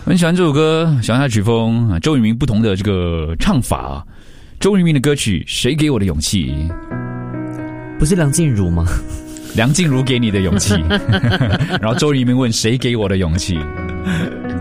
很喜欢这首歌，喜欢它的曲风啊，周渝民不同的这个唱法。周渝民的歌曲《谁给我的勇气》， 不是梁静茹吗？ 梁静茹给你的勇气，然后周渝民问谁给我的勇气。